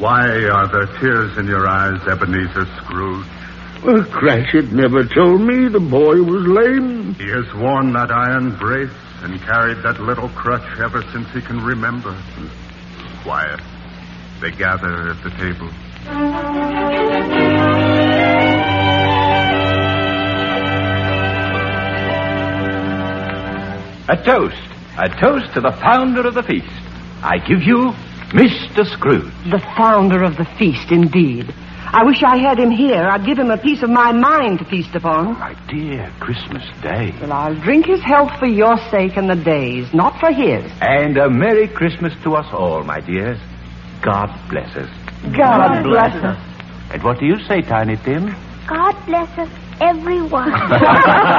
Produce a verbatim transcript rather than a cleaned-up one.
Why are there tears in your eyes, Ebenezer Scrooge? Well, Cratchit never told me the boy was lame. He has worn that iron brace and carried that little crutch ever since he can remember. Quiet. They gather at the table. A toast. A toast to the founder of the feast. I give you Mister Scrooge. The founder of the feast, indeed. I wish I had him here. I'd give him a piece of my mind to feast upon. My dear, Christmas Day. Well, I'll drink his health for your sake and the day's, not for his. And a Merry Christmas to us all, my dears. God bless us. God, God bless us. And what do you say, Tiny Tim? God bless us, everyone.